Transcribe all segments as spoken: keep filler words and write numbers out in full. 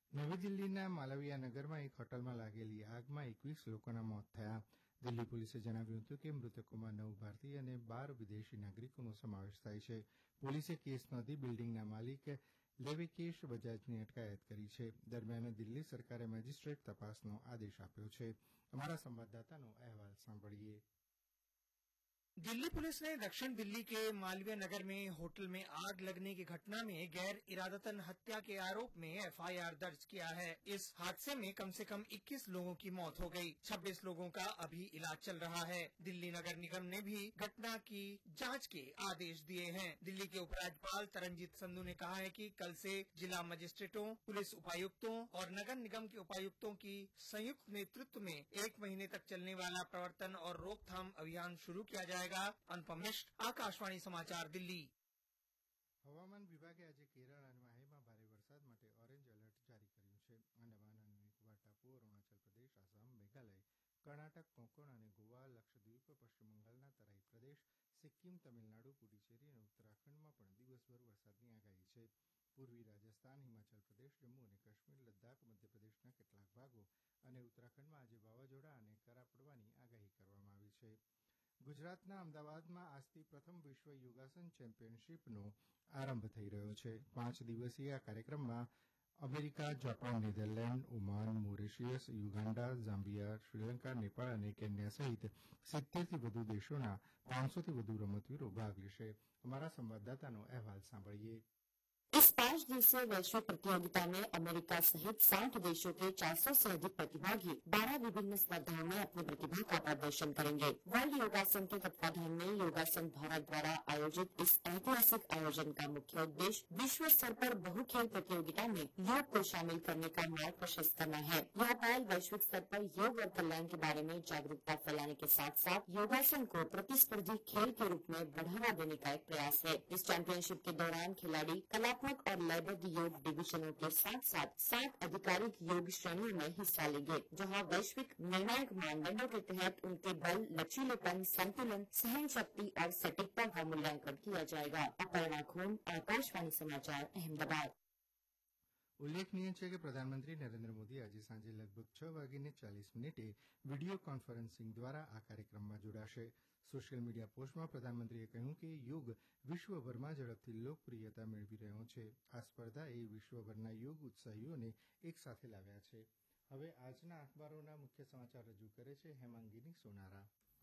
નવી દિલ્હીના માલવીયા નગરમાં એક હોટલમાં લાગેલી આગમાં એકવીસ લોકોના મોત થયા. દિલ્હી પોલીસે જણાવ્યું હતું કે મૃતકોમાં નવ ભારતીય અને બાર વિદેશી નાગરિકોનો સમાવેશ થાય છે. પોલીસે કેસ નોંધી બિલ્ડીંગના માલિક લેવિકેશ બજાજની અટકાયત કરી છે. દરમિયાન દિલ્હી સરકારે મેજિસ્ટ્રેટ તપાસનો આદેશ આપ્યો છે. અમારા સંવાદદાતાનો અહેવાલ સાંભળીએ. दिल्ली पुलिस ने दक्षिण दिल्ली के मालवीय नगर में होटल में आग लगने की घटना में गैर इरादतन हत्या के आरोप में एफआईआर दर्ज किया है. इस हादसे में कम से कम इक्कीस लोगों की मौत हो गई. छब्बीस लोगों का अभी इलाज चल रहा है. दिल्ली नगर निगम ने भी घटना की जांच के आदेश दिए हैं. दिल्ली के उपराज्यपाल तरनजीत संधू ने कहा है कि कल से जिला मजिस्ट्रेटों, पुलिस उपायुक्तों और नगर निगम के उपायुक्तों की संयुक्त नेतृत्व में एक महीने तक चलने वाला प्रवर्तन और रोकथाम अभियान शुरू किया जाएगा. अनुपम मिश्र, आकाशवाणी समाचार, दिल्ही. હવામાન વિભાગે આજે કેરળ અને માહેમાં ભારે વરસાદ માટે ઓરેન્જ એલર્ટ જારી કર્યું છે. અંડમાન અને નિકોબાર ટાપુઓ, અરુણાચલ પ્રદેશ, આસામ, મેઘાલય, કર્ણાટક, કોંકણ અને ગોવા, લક્ષદ્વીપ, પશ્ચિમ બંગાળના તરાઈ પ્રદેશ, સિક્કિમ, તમિલનાડુ, પુડુચેરી અને ઉત્તરાખંડમાં પણ દિવસભર વરસાદની આગાહી છે. પૂર્વી રાજસ્થાન, હિમાચલ પ્રદેશ, જમ્મુ અને કાશ્મીર, લદ્દાખ, મધ્યપ્રદેશના કેટલાક ભાગો અને ઉત્તરાખંડમાં આજે વાવાઝોડા અને કરા પડવાની આગાહી કરવામાં આવી છે. ગુજરાતના અમદાવાદમાં આજથી પ્રથમ વિશ્વ યોગાસન ચેમ્પિયનશીપનો આરંભ થઈ રહ્યો છે. પાંચ દિવસીય આ કાર્યક્રમમાં America, Japan, Netherland, Oman, Mauritius, Uganda, Zambia, Sri Lanka, Nepal અને કેન્યા સહિત સિત્તેરથી વધુ દેશોના પાંચસોથી વધુ રમતવીરો ભાગ લેશે. અમારા સંવાદદાતાનો અહેવાલ સાંભળીએ. इस पांच दिवसीय वैश्विक प्रतियोगिता में अमेरिका सहित साठ देशों के चार सौ से अधिक प्रतिभागी बारह विभिन्न स्पर्धाओं में अपनी प्रतिभा का प्रदर्शन करेंगे. वर्ल्ड योगासन के तत्वाधान में योगासन भारत द्वारा आयोजित इस ऐतिहासिक आयोजन का मुख्य उद्देश्य विश्व स्तर पर बहुखेल प्रतियोगिता में योग को शामिल करने का मार्ग प्रशस्त करना है. यह पहल वैश्विक स्तर पर योग और कल्याण के बारे में जागरूकता फैलाने के साथ साथ योगासन को प्रतिस्पर्धी खेल के रूप में बढ़ावा देने का एक प्रयास है. इस चैंपियनशिप के दौरान खिलाड़ी कला और लयबद्ध योग डिविजनों के साथ साथ सात आधिकारिक योग श्रेणियों में हिस्सा लेंगे, जहां वैश्विक निर्णायक मानदंडों के तहत उनके बल, लचीलेपन, संतुलन, सहन शक्ति और सटीकता का मूल्यांकन किया जाएगा. अपर्णा खून, आकाशवाणी समाचार, अहमदाबाद. ઉલ્લેખનીય છે કે પ્રધાનમંત્રી નરેન્દ્ર મોદી આજે સાંજે લગભગ છ વાગીને ચાલીસ મિનિટે વિડીયો કોન્ફરન્સિંગ દ્વારા આ કાર્યક્રમમાં જોડાશે. સોશિયલ મીડિયા પોસ્ટમાં પ્રધાનમંત્રીએ કહ્યું કે યોગ વિશ્વભરમાં ઝડપથી લોકપ્રિયતા મેળવી રહ્યો છે. આ સ્પર્ધાએ વિશ્વભરના યોગ ઉત્સાહીઓને એક સાથે લાવ્યા છે. હવે આજના અખબારોના મુખ્ય સમાચાર રજૂ કરે છે હેમાંગીની સોનારા.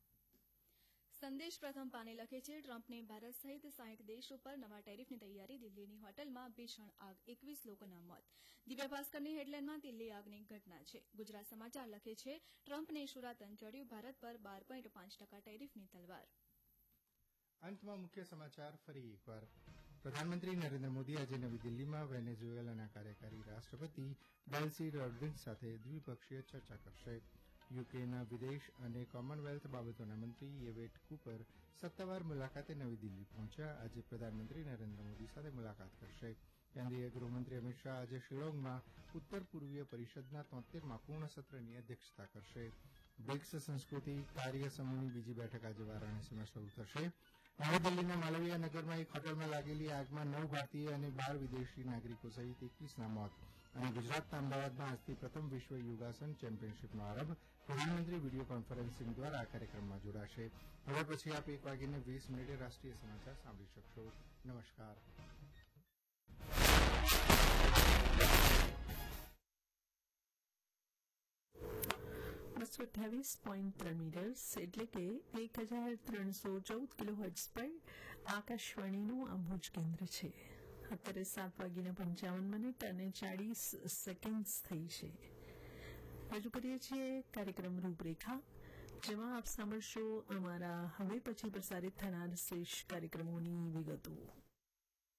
સંદેશ પ્રથમ પાને લખે છે, ટ્રમ્પને ભારત સહિત સાહીઠ દેશો પર નવા ટેરિફની તૈયારી. દિલ્હીની હોટલમાં ભીષણ આગ, એકવીસ લોકોના મોત. દિવ્ય ભાસ્કરની હેડલાઇનમાં દિલ્હી આગની ઘટના છે. ગુજરાત સમાચાર લખે છે, ટ્રમ્પને શુરાતન ચડ્યું, ભારત પર બાર પોઈન્ટ પાંચ ટકા ટેરિફની તલવાર. અંતમાં મુખ્ય સમાચાર ફરી એકવાર. પ્રધાનમંત્રી નરેન્દ્ર મોદી આજે નવી દિલ્હીમાં વેનેઝુએલાના કાર્યકારી રાષ્ટ્રપતિ ડેલ્સી રોડ્રિગ્સ સાથે દ્વિપક્ષીય ચર્ચા કરશે. યુકેના વિદેશ અને કોમનવેલ્થ બાબતોના મંત્રી એવેટ કુપર સત્તાવાર મુલાકાતે નવી દિલ્હી પહોંચ્યા. આજે પ્રધાનમંત્રી નરેન્દ્ર મોદી સાથે મુલાકાત કરશે. કેન્દ્રીય ગૃહમંત્રી અમિત શાહ આજે શિલોંગમાં ઉત્તર પૂર્વીય પરિષદના તોતેરમાં પૂર્ણ સત્રની અધ્યક્ષતા કરશે. બ્રિક્સ સંસ્કૃતિ કાર્ય સમૂહની બીજી બેઠક આજે વારાણસીમાં શરૂ થશે. નવી દિલ્હીના માલવીયા નગરમાં એક હોટલમાં લાગેલી આગમાં નવ ભારતીય અને બાર વિદેશી નાગરિકો સહિત એકવીસના મોત. અને ગુજરાતના અમદાવાદમાં આજથી પ્રથમ વિશ્વ યોગાસન ચેમ્પિયનશીપનો આરંભ. પ્રધાનમંત્રી વિડીયો કોન્ફરન્સિંગ દ્વારા આ કાર્યક્રમમાં જોડાશે. હવે પછી આપ એક વાગીને વીસ મિનિટે રાષ્ટ્રીય સમાચાર સાંભળી શકશો. નમસ્કાર. બસો અઠ્યાવીસ પોઈન્ટ ત્રણ મીટર્સ એટલે કે એક હજાર ત્રણસો ચૌદ કિલો હર્ટ્ઝ પર આકાશવાણીનું આ ભુજ કેન્દ્ર છે. અત્યારે સાત વાગીને પંચાવન મિનિટ અને ચાળીસ સેકન્ડ થઈ છે. રજૂ કરીએ છીએ કાર્યક્રમ રૂપરેખા, જેમાં આપ સાંભળશો અમારા હવે પછી પ્રસારિત થનાર શ્રેષ્ઠ કાર્યક્રમોની વિગતો.